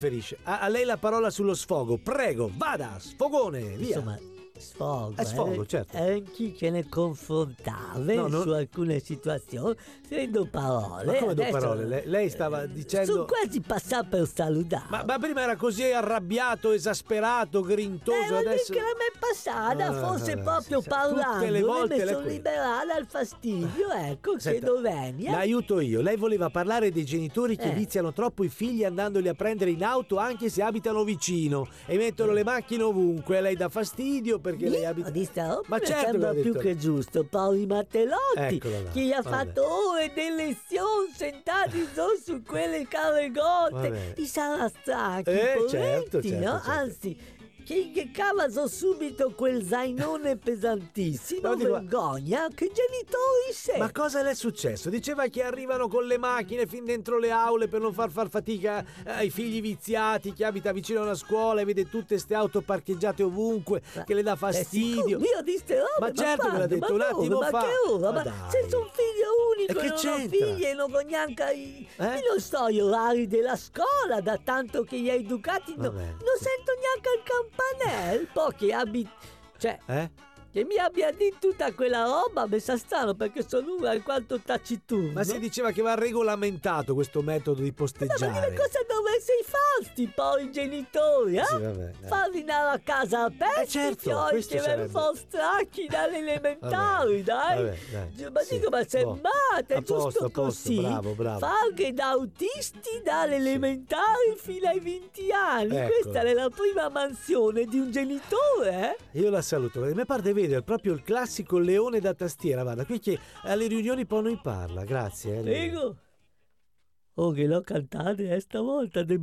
preferisce? A lei la parola sullo sfogo. Prego, vada, sfogone, via. Insomma, sfogo. Sfogo, certo. Anche che ne confrontava No, su alcune situazioni, prendo parole. Ma come do Adesso, parole? Lei stava dicendo... sono quasi passato per salutare. Ma prima era così arrabbiato, esasperato, grintoso, Ma adesso... che la me è passata, forse proprio sì, parlando, tutte le volte mi lei sono qui. liberata al fastidio, ecco, Senta, che dov'eni. L'aiuto io. Lei voleva parlare dei genitori che viziano troppo i figli andandoli a prendere in auto anche se abitano vicino e mettono le macchine ovunque. A lei dà fastidio perché lei abita... Di sta roba Ma mi certo sembra l'ho più detto. che giusto. Paoli Mattelotti, Eccola là, che ha vabbè. fatto ore di lezioni sentati su quelle caregotte, Vabbè. i salastracchi, certo, poveretti, no? certo. Anzi, che cavano subito quel zainone pesantissimo, No, dico- vergogna, che genitori sei? Ma cosa le è successo? Diceva che arrivano con le macchine fin dentro le aule per non far fatica ai figli viziati, chi abita vicino a una scuola e vede tutte ste auto parcheggiate ovunque, che le dà fastidio. Io di ste robe, Ma certo che l'ha quando? detto un attimo ma fa. che ora? Ma Ma dai. se sono figlio unico E che e non ho c'entra? figli e non ho neanche io non so gli orari della scuola, da tanto che gli hai educati non Vabbè. sento neanche il campanello, poi che cioè che mi abbia detto tutta quella roba mi sa strano, perché sono uno alquanto taciturno. Ma si diceva che va regolamentato questo metodo di Ma posteggiare. cosa dovessi farti poi i genitori, Sì, vabbè, dai. farli andare a casa aperti, certo, questo che sarebbe- mi fa stracchi dalle elementari, dai. vabbè, dai. Ma Sì, dico, ma sei boh. mate, A è giusto posto, a posto, così? bravo. Fare da autisti dalle elementari fino ai 20 anni. Ecco. Questa è la prima mansione di un genitore, Io la saluto. Mi pare di vedere proprio il classico leone da tastiera. Guarda, qui che alle riunioni poi non parla. Grazie. lei. Prego. Oh, che l'ho cantata stavolta,